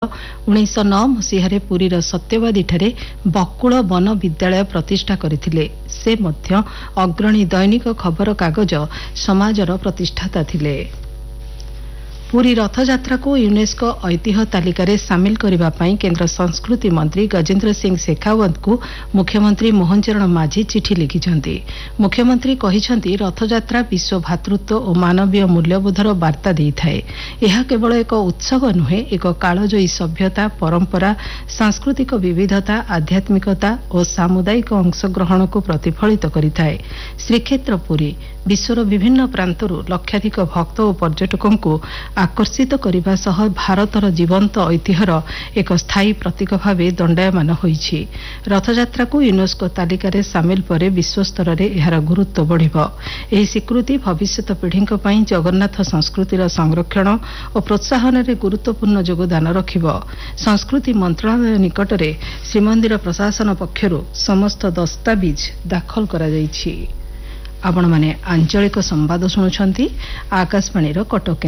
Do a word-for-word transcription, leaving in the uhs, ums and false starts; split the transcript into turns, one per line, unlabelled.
उन्नीस नौ मसीह पुरीर सत्यवादीଠାରେ बकुल वन विद्यालय प्रतिष्ठा करथिले। से मध्य अग्रणी दैनिक खबर कागज समाजर प्रतिष्ठाता थिले। पुरी रथयात्रा को यूनेस्को ऐतिह्य तालिकार सामिल करने केंद्र संस्कृति मंत्री गजेंद्र सिंह शेखावत को मुख्यमंत्री मोहन चरण माझी चिठी लिखिं। मुख्यमंत्री कहिसेंति रथयात्रा विश्व भातृत्व और मानवीय मूल्यबोधर वार्ता देइथाए। यह केवल एक उत्सव नुहे, एक कालजयी सभ्यता, परंपरा, सांस्कृतिक विविधता, आध्यात्मिकता और सामुदायिक अंशग्रहण को प्रतिफलित करिथाए। श्रीक्षेत्र पुरी विश्वर विभिन्न प्रांतरू लक्षाधिक भक्त और पर्यटकों को आकर्षित करने सह भारतर जीवंत ऐतिह्यर एक स्थायी प्रतीक भाव दंडायमान होइछि। रथयात्रा को यूनेस्को तालिकार सामिल पर विश्वस्तर में यार गुरुत्व बढ़िबो। एही स्वीकृति भविष्यत पीढ़ी जगन्नाथ संस्कृतिर संरक्षण और प्रोत्साहन में गुरुत्वपूर्ण योगदान रखिबो। संस्कृति मंत्रालय निकटरे श्रीमंदिर प्रशासन पक्षरु समस्त दस्तावेज दाखल करा जाइछि। आपण माने आंचलिक संवाद शुणुछंती आकाशवाणी कटक।